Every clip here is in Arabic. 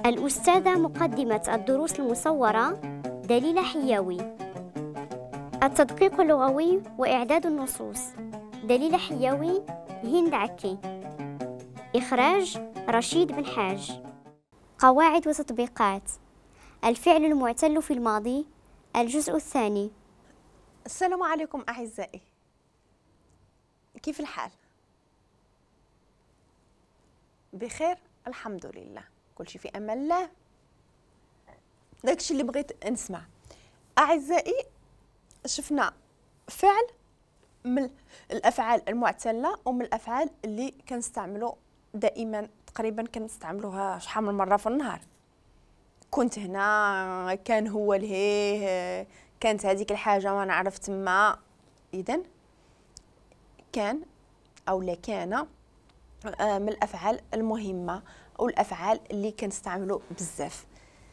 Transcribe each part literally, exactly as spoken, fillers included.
الأستاذة مقدمة الدروس المصورة دليلة حيوي. التدقيق اللغوي وإعداد النصوص دليلة حيوي هند عكي. إخراج رشيد بن حاج. قواعد وتطبيقات. الفعل المعتل في الماضي الجزء الثاني. السلام عليكم أعزائي، كيف الحال؟ بخير الحمد لله، كل شيء في أمان الله. داكشي اللي بغيت نسمع. أعزائي، شفنا فعل من الأفعال المعتلة ومن الأفعال اللي كنستعملوا دائما، تقريبا كنستعملوها شحال من مرة في النهار. كنت هنا، كان هو لهيه، كانت هذيك الحاجة ما نعرف تما. إذن كان أو لا كان من الأفعال المهمة أو الأفعال اللي كنستعملوا بزاف.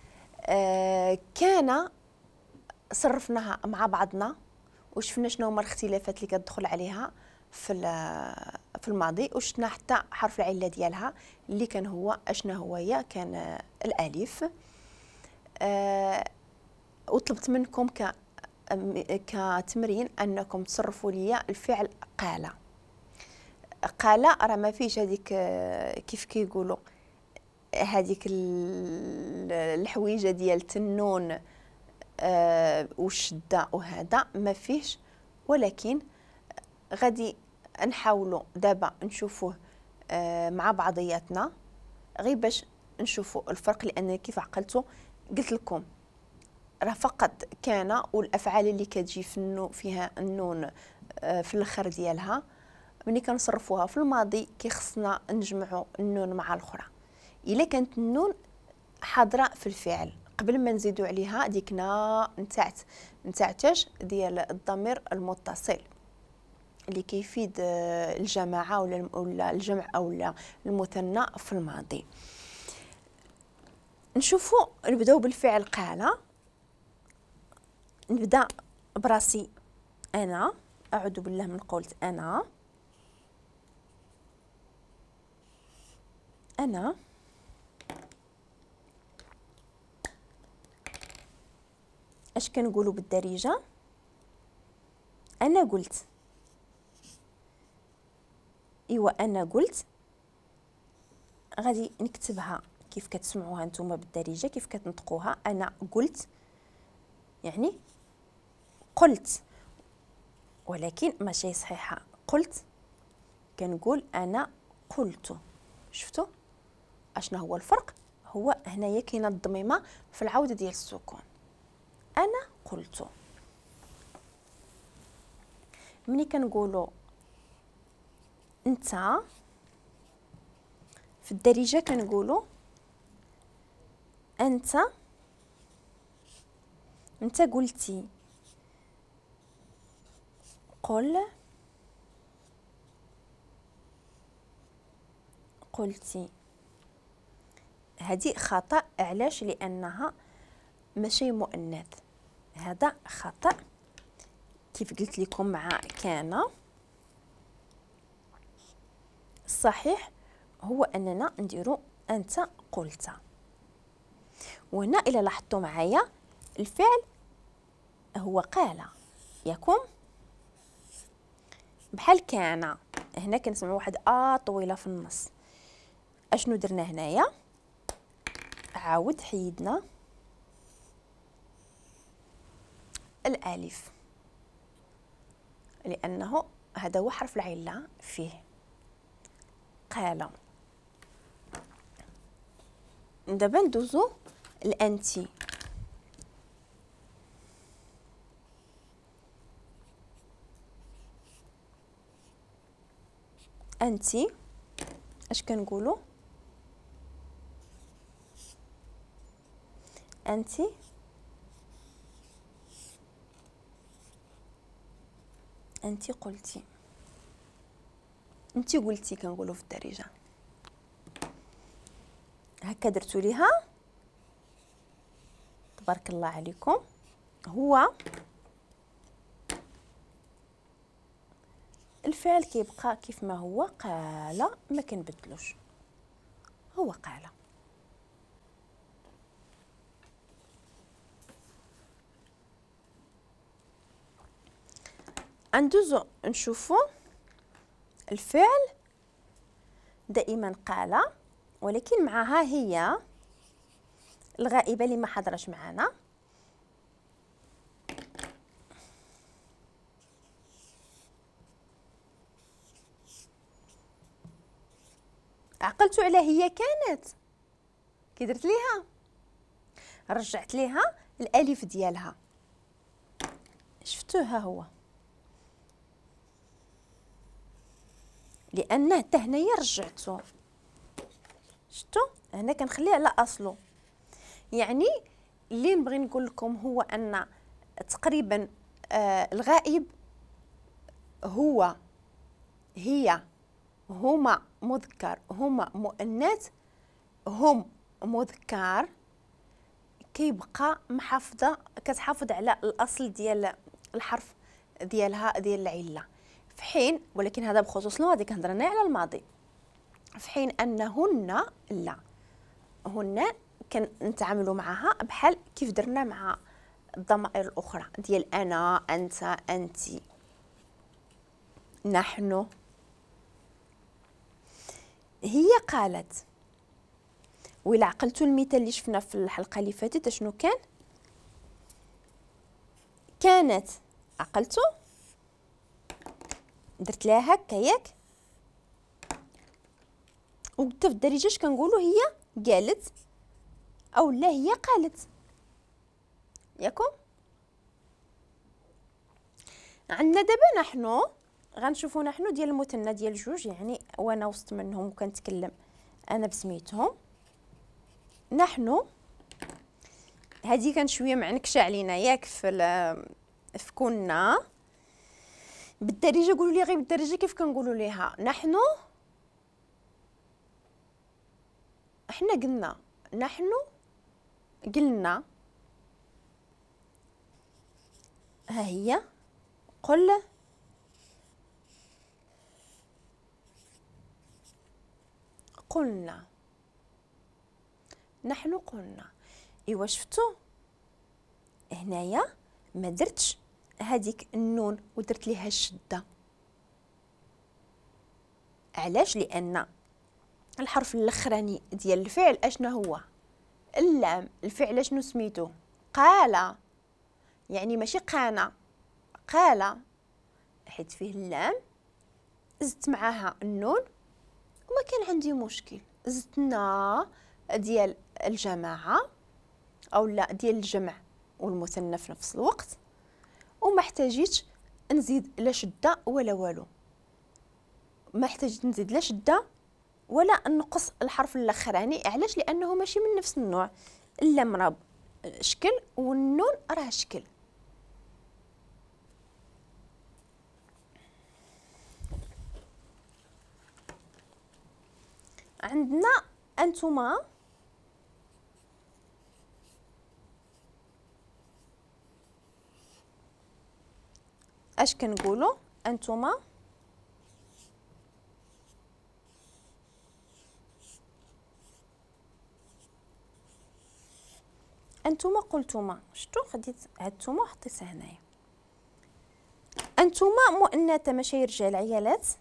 كان صرفناها مع بعضنا وشفنا شنو هما الاختلافات اللي كتدخل عليها في في الماضي، وشفنا حتى حرف العله ديالها اللي كان هو اشنا هو هي كان الالف. أه وطلبت منكم ك كتمرين انكم تصرفوا لي الفعل قال. قال راه ما فيش هذيك كيف كيقولوا هذيك الحويجه ديال التنون أه والشده وهذا ما فيش، ولكن غادي نحاولوا دابا نشوفوه أه مع بعضياتنا غير باش نشوفوا الفرق، لان كيف عقلتوا قلت لكم راه فقط كان والافعال اللي كتجي في النو فيها النون أه في الاخر ديالها ملي كنصرفوها في الماضي كيخصنا نجمعوا النون مع الاخرى. الا كانت النون حاضره في الفعل قبل ما نزيدوا عليها ديك نا نتاع نتاع تاش ديال الضمير المتصل اللي كيفيد الجماعه ولا الجمع او المثنى في الماضي. نشوفوا نبداو بالفعل قال. نبدا براسي انا، اعوذ بالله من قولت انا. انا اش كنقولوا بالدارجه؟ انا قلت. ايوا انا قلت غادي نكتبها كيف كتسمعوها نتوما بالدارجه، كيف كتنطقوها. انا قلت يعني قلت، ولكن ماشي صحيحه. قلت كنقول انا قلت. شفتوا اشنا هو الفرق؟ هو هنايا كاينه الضميمه في العوده ديال السكون. انا قلت. ملي كنقولوا انت في الدارجه كنقولوا انت انت قلتي. قل قلتي. هذه خطأ. علاش؟ لانها ماشي مؤنث، هذا خطأ. كيف قلت لكم مع كان، الصحيح هو اننا نديرو انت قلت. وهنا الى لاحظتوا معايا الفعل هو قال يكون بحال كان. هنا كنسمعوا واحد ا طويله في النص. اشنو درنا هنايا؟ عاود حيدنا الالف لانه هذا هو حرف العله فيه. قال. دابا ندوزو الانتي. انتي اش كنقولوا؟ انتي انتي قلتي. انتي قلتي كنقولوا في الدارجه. هكا درتو ليها. تبارك الله عليكم. هو الفعل كيبقى كيف ما هو قال، ما كنبدلوش، هو قال. ندوزو نشوفو الفعل دائما قال، ولكن معها هي الغائبة اللي ما حضرش معنا. عقلتوا على هي كانت كي درت ليها، رجعت ليها الالف ديالها. شفتوه ها هو، لانه حتى هنايا رجعته. شفتوا هنا كنخليه على اصله. يعني اللي نبغي نقول لكم هو ان تقريبا آه الغائب هو هي هما مذكر هما مؤنث هم مذكر، كيبقى محافظه كتحافظ على الاصل ديال الحرف ديالها ديال العله، في حين ولكن هذا بخصوص الماضي، كنهضر انا على الماضي. في حين انهن لا، هن كنتعاملوا معها بحال كيف درنا مع الضمائر الاخرى ديال انا، انت، انتي، نحن. هي قالت، وإلا عقلتوا المثال اللي شفنا في الحلقه اللي فاتت شنو كان؟ كانت، عقلتوا درت لها هكا ياك، وقلت في الدارجه اش كنقولوا؟ هي قالت او لا هي قالت، ياكم؟ عندنا دابا نحن غنشوفوا نحن ديال المثنى ديال جوج، يعني وانا وسط منهم وكنتكلم انا بسميتهم. نحن هذه كان شويه معنكشه علينا ياك في في كنا بالدارجه. قولوا لي غير بالدارجه كيف كنقولوا ليها نحن. احنا قلنا نحن، قلنا ها هي، قل، قلنا، نحن قلنا. ايوا شفتوا هنايا ما درتش هذيك النون ودرت ليها الشده. علاش؟ لان الحرف الاخراني ديال الفعل اشنا هو؟ اللام. الفعل شنو سميتو؟ قال، يعني ماشي قانا، قال، حيت فيه اللام زدت معاها النون وما كان عندي مشكل. زدنا ديال الجماعه او لا ديال الجمع والمثنى في نفس الوقت، وما احتاجيتش نزيد لا شده ولا والو، ما احتاجيت نزيد لا شده ولا نقص الحرف الاخراني. علاش؟ لانه ماشي من نفس النوع. اللام راه شكل والنون راه شكل. عندنا انتما، اش كنقولوا؟ انتما، انتما قلتما. شفتوا خديت هادتوما وحطيتها هنايا. انتما مؤنثه ماشي رجال عيالات،